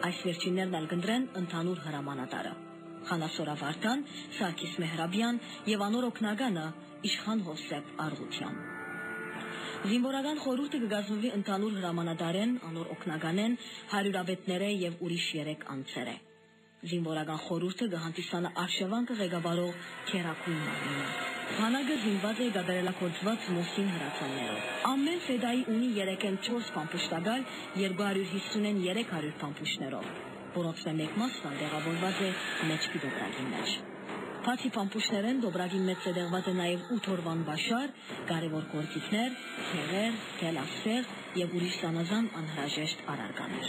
Այս վերջիններն ալ կընտրեն ընդհանուր հրամանատարը։ Խանասորա Վարդան, Սարգիս Մեհրաբյան եւ անոր օգնականը Իշխան Հովսեփ Արղուտյան։ Զինվորական խորհուրդը կգազմվի ընդհանուր հրամանատարեն, անոր օգնականեն, հարյուրապետները եւ ուրիշ 3 անձեր։ Զինվորական խորհուրդը կհանդիսանա արշավանքը ղեկավարող քերակույն մարմինը։ Բանակը զինված է գադարելակոծված մոսին հրացաններով։ Ամեն ֆեդայի ունի 3-4 պամպուշտակալ, 250-ն 300 պամպուշներով, որոնց մեկ մասն տեղավորված է մեջքի դոբրագի մեջ։ Բացի պամպուշներեն դոբրագի մեջ տեղված է նաև 8 օրվան բաշար, կարևոր գործիքներ, թեղեր, թելասեր եւ ուրիշ զանազան անհրաժեշտ առարկաներ։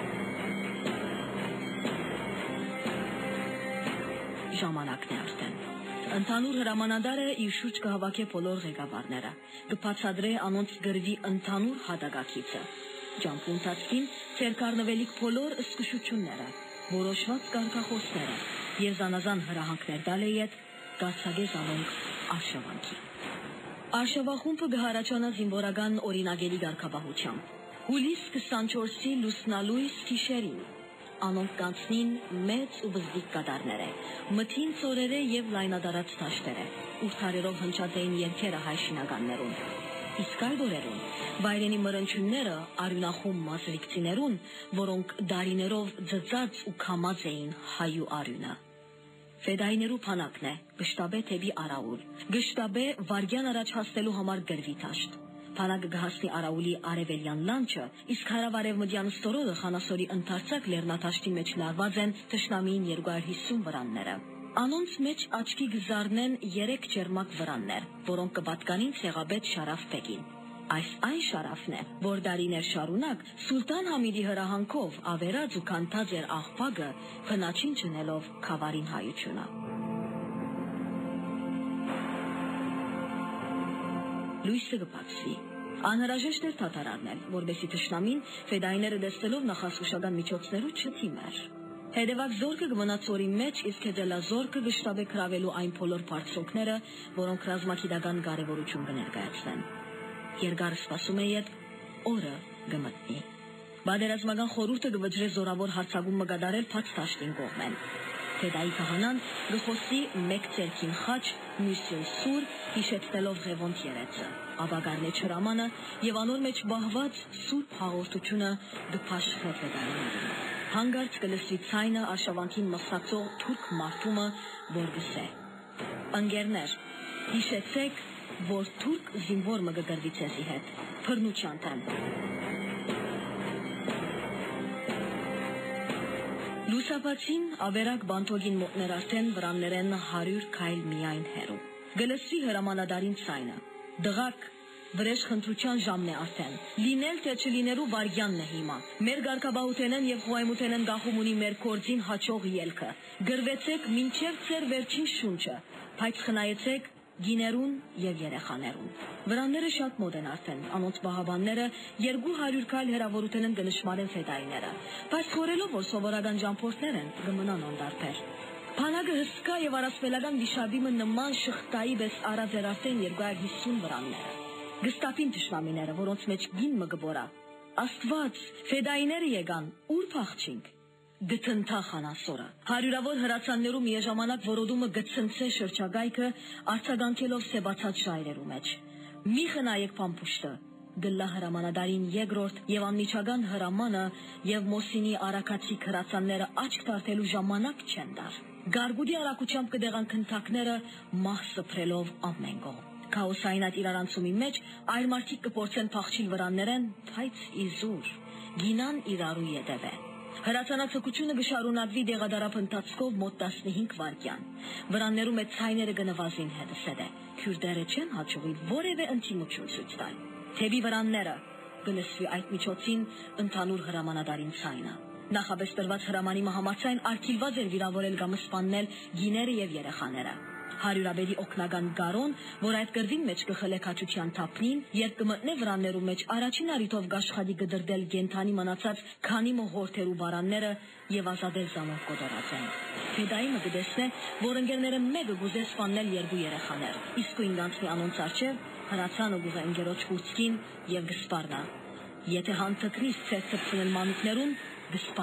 Ժամանակն է արդեն։ Ընդհանուր հրամանատարը իր շուրջ կհավաքի բոլոր ղեկավարները, կբացատրե անոնց գրվի ընդհանուր հատակագիծը, ջամփու ընթացքին ցերկառնվելիք բոլոր ըսկշությունները, որոշված կարգախոսները եւ զանազան հրահանգներ տալ է իդ կացագե զանոնք արշավանքի։ Արշավախումբը կհարաճանա զինվորական օրինագելի ղարքապահությամբ։ Հուլիս 24-ի լուսնալույս գիշերին անոնք կանցնին մեծ ու բզդիկ կատարները, մթին ծորերը եւ լայնադարած դաշտերը, ուրթարերով հնչած էին երգերը հայ շինականներուն։ Իսկ այդ օրերուն վայրենի մրնչյունները արյունախում մասրիկցիներուն, որոնք դարիներով ձծած ու քամած էին հայու արյունը։ Ֆեդայներու փանակն է, գշտաբե թեբի արաուլ, գշտաբե վարգյան առաջ հասնելու համար գրվի տաշտ։ Փանակը գահասնի արաուլի արևելյան լանջը, իսկ հարավարևմտյան ստորոդը խանասորի ընդարձակ լեռնատաշտի մեջ լարված են թշնամիին 250 վրանները։ Անոնց մեջ աչքի գզարնեն 3 ջերմակ վրաններ, որոնք կպատկանին ցեղաբեդ Շարաֆ Բեգին։ Այս այն Շարաֆն է, որ դարիներ շարունակ Սուլտան Համիդի հրահանգով ավերած ու քանթած էր աղբագը հնաչին չնելով խավարին հայությունը։ Լույսը կբացվի։ Անհրաժեշտ էր թաթարարնել, որովհետեւ թշնամին ֆեդայները դեստելով նախասուշական միջոցներու չթիմեր։ Հետևակ զորքը կմնա ծորի մեջ, իսկ հետելազորքը գշտաբե կրավելու այն բոլոր բարձրոքները, որոնք ռազմագիտական կարևորություն կներկայացնեն։ Երկար սպասում է իդ օրը կմտնի։ Բادرազմական խորհուրդը կվճռի զորավոր հարձակում մգադարել բաց տաշտին կողմեն։ Ֆեդայի քահանան գխոսի մեկ ցերքին խաչ, մյուսին սուր, հիշեցնելով Ղևոնտ երեցը, աբագարնե չրամանը եւ անոր մեջ բահված սուրբ հաղորդությունը դփաշխե ֆեդայիներին։ Հանգարց կլսվի ցայնը արշավանքին մսացող թուրք մարդումը, որ գսե. Ընկերներ, հիշեցեք, որ թուրք զինվոր մը կգրվի ցեզի հետ, բռնության տան։ Լուսաբացին ավերակ բանթոգին մոտներ արդեն վրաններեն 100 քայլ միայն հեռու։ Գլսվի հրամանատարին ցայնը. Դղակ, վրեժ խնդրության ժամն է արդեն։ Լինել թե չլինելու վարյանն է հիմա։ Մեր ղարքաբահութենեն եւ խոյմութենեն գախում ունի մեր կորձին հաճող ելքը։ Գրվեցեք մինչև ծեր վերջին շունչը, բայց խնայեցեք գիներուն եւ երեխաներուն։ Վրանները շատ մոտ են արդեն, անոնց բահաբանները 200 քայլ հեռավորության են գնշմարեն ֆեդայիները, բայց խորելով որ սովորական ճամփորդներ են, կմնան անդարբեր։ Փանակը հսկա եւ արասվելական վիշաբիմը նման շղթայի պես արած էր արդեն 250 վրանները։ Գստապին թշնամիները, որոնց մեջ գին մը գբորա։ Աստված, ֆեդայիները եկան, ուր փախչինք։ Գտնթա խանասորը։ Հարյուրավոր հրացաններու միաժամանակ որոդումը գծնցե շրջագայքը արձագանքելով սեբացած շայրերու մեջ։ Մի խնայեք փամփուշտը։ Գլլա հրամանատարին երկրորդ եւ անմիջական հրամանը եւ Մոսինի արաքացի հրացանները աչք դարձելու ժամանակ չեն դար։ Գարգուդի արակությամբ կդեղան քնթակները մահ սփրելով ամեն կողմ։ Քաոսային այդ իրարանցումի մեջ այլ մարդիկ կփորձեն փախչիլ վրաններեն, բայց իզուր գինան իրարու յետևե։ Հրացանացակությունը կշարունակվի դեղադարապ ընթացքով մոտ 15 վայրկյան։ Վրաններում է ցայները գնվազին հետսեդե։ Քյուրդերը չեն հաջողի որևէ ընդդիմություն ցույց տալ։ Թեբի վրանները գնսվի այդ միջոցին ընդհանուր հրամանատարին ցայնը։ Նախաբես տրված հրամանի համաձայն արգելված էր վիրավորել կամ սպանել գիները եւ երեխաները։ Հարյուրաբերի օկնական գարոն, որ այդ կրվին մեջ կխլե քաչության թափնին, երբ կմտնե վրաններու մեջ առաջին արիթով գաշխադի գդրդել գենթանի մնացած քանի մոհորթերու բարանները եւ ազատել զանով կոտորած են։ Ֆեդայի մը գտեսնե, որ ընկերները մեկը գուզե սպանել 2 երեխաներ, իսկույն գանցնի անոնց արջև հրացանը գուզե ընկերոջ կուրծքին եւ գսպարնա։ Եթե հանդգրիս ցեցցնել մանուկներուն,